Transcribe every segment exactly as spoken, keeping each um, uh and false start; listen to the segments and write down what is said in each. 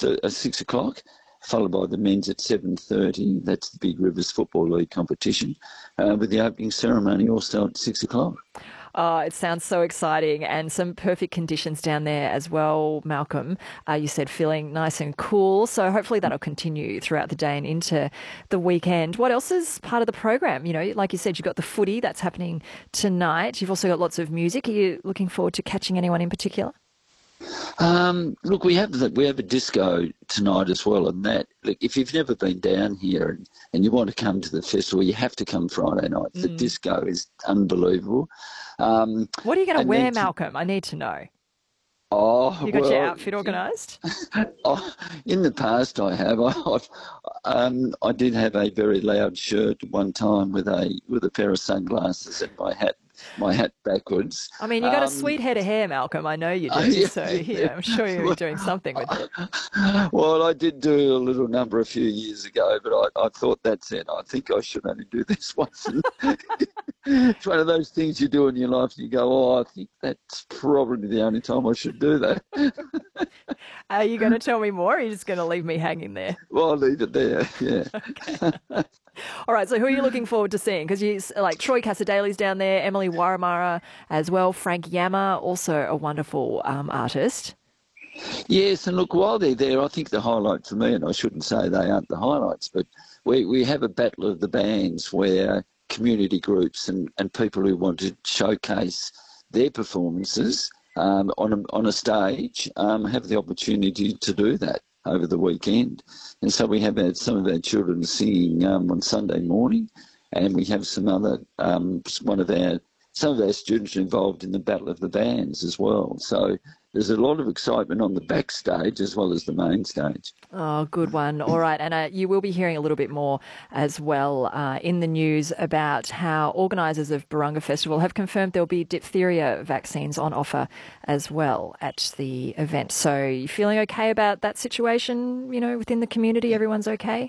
starts at, at six o'clock, followed by the men's at seven thirty. That's the Big Rivers Football League competition, uh, with the opening ceremony also at six o'clock. Oh, it sounds so exciting, and some perfect conditions down there as well, Malcolm. Uh, you said feeling nice and cool, so hopefully that'll continue throughout the day and into the weekend. What else is part of the program? You know, like you said, you've got the footy that's happening tonight. You've also got lots of music. Are you looking forward to catching anyone in particular? Um, look, we have the, we have a disco tonight as well, and that, look, if you've never been down here and, and you want to come to the festival, you have to come Friday night. The Mm. disco is unbelievable. Um, What are you going to and wear, then- Malcolm? I need to know. Oh, You got well, your outfit organised? oh, in the past, I have. I, I've, um, I did have a very loud shirt at one time with a with a pair of sunglasses and my hat my hat backwards. I mean, you got a Um, sweet head of hair, Malcolm. I know you do. Oh, yeah, so, yeah. yeah, I'm sure you're doing something with it. Well, I did do a little number a few years ago, but I, I thought that's it. I think I should only do this once. It's one of those things you do in your life and you go, oh, I think that's probably the only time I should do that. Are you going to tell me more, or are you just going to leave me hanging there? Well, I'll leave it there, yeah. Okay. All right, so who are you looking forward to seeing? Because you like Troy Casadale's down there, Emily Waramara as well, Frank Yammer, also a wonderful um, artist. Yes, and look, while they're there, I think the highlight for me, and I shouldn't say they aren't the highlights, but we, we have a battle of the bands where community groups and, and people who want to showcase their performances um, on, a, on a stage um, have the opportunity to do that over the weekend. And so we have had some of our children singing um, on Sunday morning, and we have some other, um, one of our, some of our students involved in the Battle of the Bands as well. So there's a lot of excitement on the backstage as well as the main stage. Oh, good one. All right. And uh, you will be hearing a little bit more as well uh, in the news about how organisers of Barunga Festival have confirmed there'll be diphtheria vaccines on offer as well at the event. So you feeling okay about that situation, you know, within the community? Everyone's okay?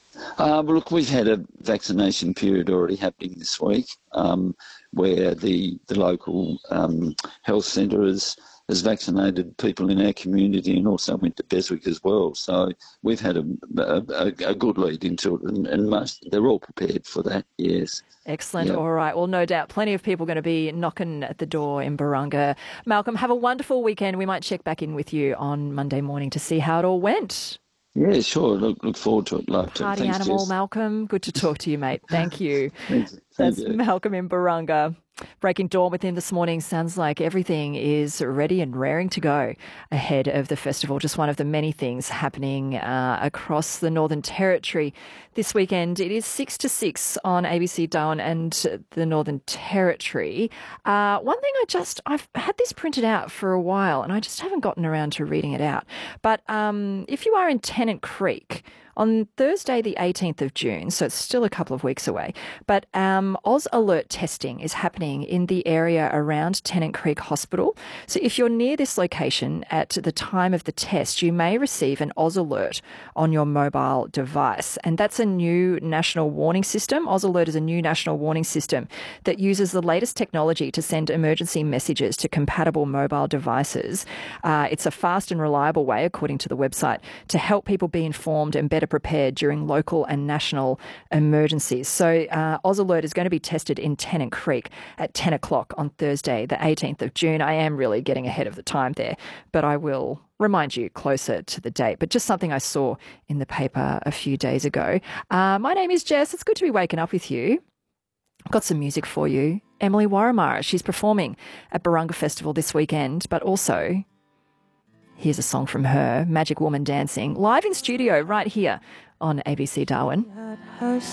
Uh, well, look, we've had a vaccination period already happening this week um, where the, the local um, health centre has has vaccinated people in our community and also went to Beswick as well. So we've had a, a, a good lead into it, and, and most, they're all prepared for that, yes. Excellent. Yep. All right. Well, no doubt plenty of people are going to be knocking at the door in Barunga. Malcolm, have a wonderful weekend. We might check back in with you on Monday morning to see how it all went. Yeah, sure. Look, look forward to it. Love to. Party Thanks, animal, Jess. Malcolm. Good to talk to you, mate. Thank you. Thanks. That's Thank you. Malcolm in Barunga. Breaking dawn with him this morning. Sounds like everything is ready and raring to go ahead of the festival. Just one of the many things happening uh, across the Northern Territory this weekend. It is six to six on A B C Darwin and the Northern Territory. Uh, one thing I just, I've had this printed out for a while and I just haven't gotten around to reading it out. But um, if you are in Tennant Creek, on Thursday, the eighteenth of June, so it's still a couple of weeks away, but um, Oz Alert testing is happening in the area around Tennant Creek Hospital. So if you're near this location at the time of the test, you may receive an Oz Alert on your mobile device. And that's a new national warning system. Oz Alert is a new national warning system that uses the latest technology to send emergency messages to compatible mobile devices. Uh, it's a fast and reliable way, according to the website, to help people be informed and better prepared during local and national emergencies. So uh, Oz Alert is going to be tested in Tennant Creek at ten o'clock on Thursday, the eighteenth of June. I am really getting ahead of the time there, but I will remind you closer to the date. But just something I saw in the paper a few days ago. Uh, my name is Jess. It's good to be waking up with you. I've got some music for you. Emily Waramara, she's performing at Barunga Festival this weekend, but also here's a song from her, Magic Woman Dancing, live in studio right here on A B C Darwin.